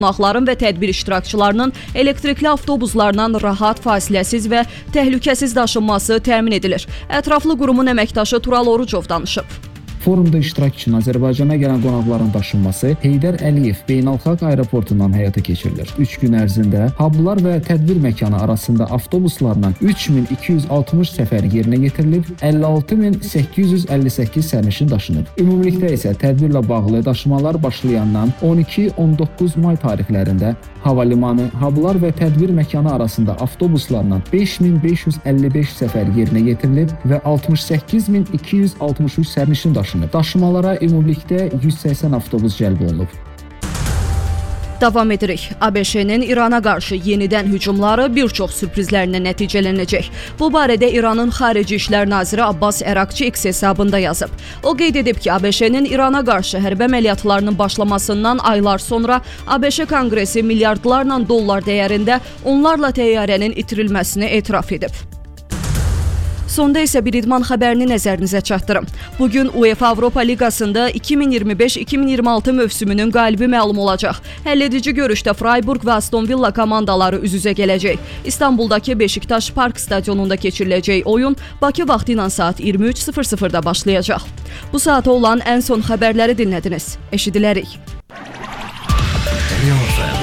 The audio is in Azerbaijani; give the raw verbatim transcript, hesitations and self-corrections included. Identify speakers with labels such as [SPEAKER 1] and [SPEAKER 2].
[SPEAKER 1] Qonaqların və tədbir iştirakçılarının elektrikli avtobuslarla rahat, fasiləsiz və təhlükəsiz daşınması təmin edilir. Ətraflı qurumun əməkdaşı Tural Orucov danışıb.
[SPEAKER 2] Forumda iştirak üçün Azərbaycana gələn qonaqların daşınması Heydər Əliyev Beynəlxalq Aeroportundan həyata keçirilir. üç gün ərzində hublar və tədbir məkanı arasında avtobuslarla üç min iki yüz altmış səfər yerinə yetirilib, əlli altı min səkkiz yüz əlli səkkiz sərnişin daşınıb. Ümumilikdə isə tədbirlə bağlı daşımalar başlayandan on iki on doqquz may tarixlərində hava limanı, hublar və tədbir məkanı arasında avtobuslarla beş min beş yüz əlli beş səfər yerinə yetirilib və altmış səkkiz min iki yüz altmış üç sərnişin daşınıb. Daşımalara ümumilikdə yüz səksən avtobus cəlb olunub.
[SPEAKER 1] Davam edirik. ABŞ-nin İrana qarşı yenidən hücumları bir çox sürprizlərlə nəticələnəcək. Bu barədə İranın Xarici İşlər Naziri Abbas Ərakçi X hesabında yazıb. O qeyd edib ki, ABŞ-nin İrana qarşı hərbi əməliyyatlarının başlamasından aylar sonra ABŞ Konqresi milyardlarla dollar dəyərində onlarla təyyarənin itirilməsini etiraf edib. Sonda isə bir idman xəbərini nəzərinizə çatdırım. Bugün UEFA Avropa Liqasında iki min iyirmi beş iki min iyirmi altı mövsümünün qalibi məlum olacaq. Həlledici görüşdə Freiburg və Aston Villa komandaları üz-üzə gələcək. İstanbuldakı Beşiktaş Park stadionunda keçiriləcək oyun Bakı vaxtı ilə saat iyirmi üç sıfır sıfırda başlayacaq. Bu saata olan ən son xəbərləri dinlədiniz. Eşidilərik.